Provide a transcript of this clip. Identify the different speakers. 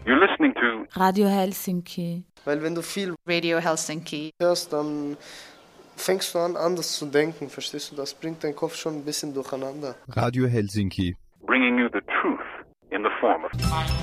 Speaker 1: You're listening to
Speaker 2: Radio Helsinki.
Speaker 3: Weil wenn du viel
Speaker 4: Radio Helsinki
Speaker 3: hörst, dann fängst du an, anders zu denken, verstehst du? Das bringt deinen Kopf schon ein bisschen durcheinander.
Speaker 5: Radio Helsinki.
Speaker 1: bringing you the truth in the form of